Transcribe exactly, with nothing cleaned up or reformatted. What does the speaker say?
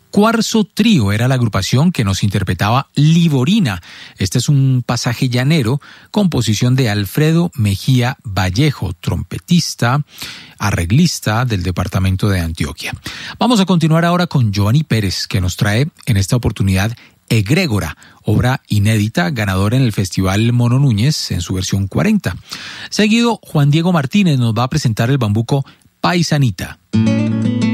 Cuarzo Trío era la agrupación que nos interpretaba Liborina. Este es un pasaje llanero, composición de Alfredo Mejía Vallejo, trompetista, arreglista del departamento de Antioquia. Vamos a continuar ahora con Giovanni Pérez, que nos trae en esta oportunidad Egrégora, obra inédita, ganadora en el Festival Mono Núñez en su versión cuarenta. Seguido, Juan Diego Martínez nos va a presentar el bambuco Paisanita.